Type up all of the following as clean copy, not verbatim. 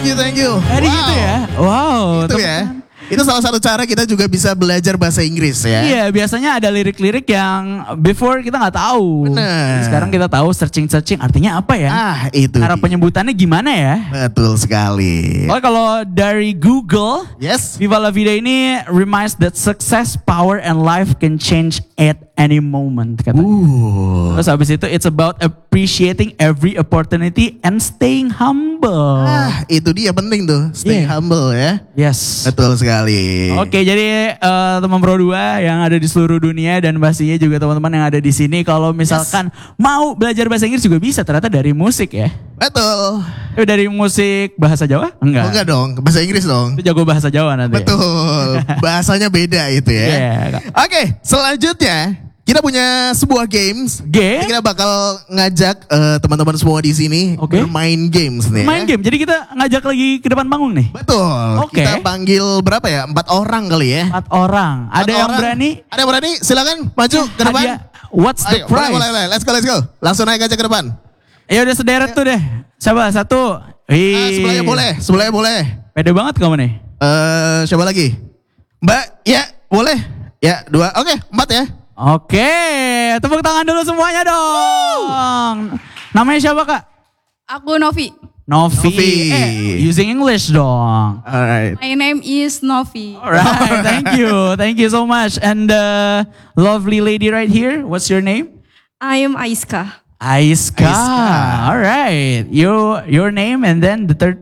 thank you. Jadi gitu ya. Wow. Itu ya. Itu salah satu cara kita juga bisa belajar bahasa Inggris ya. Iya, biasanya ada lirik-lirik yang before kita nggak tahu. Benar. Sekarang kita tahu searching artinya apa ya? Itu cara penyebutannya gimana ya? Betul sekali. Oh, kalau dari Google, Yes. Viva La Vida ini reminds that success, power, and life can change at any moment. Katanya. Terus habis itu it's about appreciating every opportunity and staying humble. Itu dia penting tuh, stay humble ya. Yes. Betul sekali. Oke, jadi teman Pro 2 yang ada di seluruh dunia dan pastinya juga teman-teman yang ada di sini, kalau misalkan mau belajar bahasa Inggris juga bisa ternyata dari musik ya. Betul. Dari musik bahasa Jawa? Enggak. Oh, enggak dong, bahasa Inggris dong. Itu jago bahasa Jawa nanti. Betul. Bahasanya beda itu ya. Yeah. Oke, selanjutnya kita punya sebuah games. Kita bakal ngajak teman-teman semua di sini bermain games nih. Main game. Jadi kita ngajak lagi ke depan panggung nih. Betul. Kita panggil berapa ya? 4 orang kali ya. 4 orang. Ada yang berani? Ada yang berani? Silakan maju ke depan. What's the prize? Boleh. Let's go. Langsung naik aja ke depan. Ya udah sederet tuh deh. Coba 1. Sebelahnya boleh. Pede banget kamu nih. Coba lagi. Mbak, ya boleh. Ya 2. Oke, 4 ya. Oke, tepuk tangan dulu semuanya dong. Namanya siapa Kak? Aku Novi. Novi. Using English dong. Alright. My name is Novi. Alright, thank you so much. And the lovely lady right here, what's your name? I am Aiska. Aiska. Alright, your name and then the third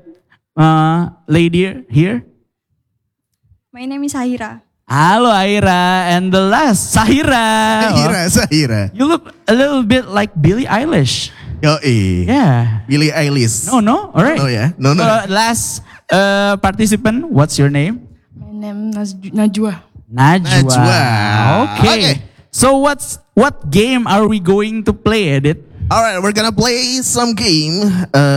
lady here. My name is Sahira. Halo Aira, and the last Sahira. Sahira. You look a little bit like Billie Eilish. Yeah. Billie Eilish. No. All right. No ya. No. Last participant, what's your name? My name Najwa. Najwa. Okay. So what game are we going to play, Edit? Alright, we're gonna play some game.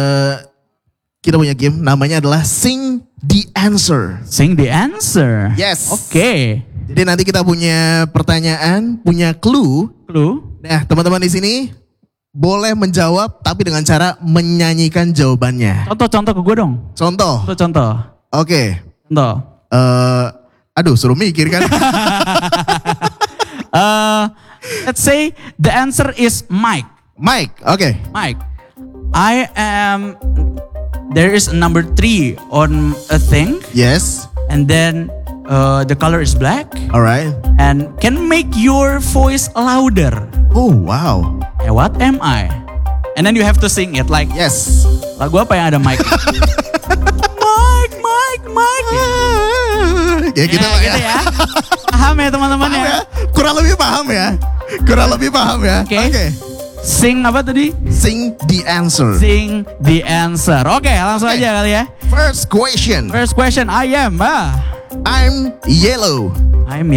Kita punya game namanya adalah Sing the Answer. Sing the Answer. Yes. Oke. Jadi nanti kita punya pertanyaan, punya clue. Nah, teman-teman di sini boleh menjawab tapi dengan cara menyanyikan jawabannya. Contoh ke gue dong. Contoh. Oke. Contoh. Aduh, suruh mikir kan. Let's say the answer is Mike. Okay. Mike. There is a number 3 on a thing. Yes. And then the color is black. Alright. And can make your voice louder. Oh wow. What am I? And then you have to sing it like. Yes. Lagu apa yang ada Mike? Mike. Ya gitu lah ya. Gitu ya. Paham ya teman-teman ya? Kurang lebih paham ya. Oke. Sing apa tadi? Sing the Answer. Sing the Answer. Oke, langsung aja kali ya. First question. I am. I'm yellow.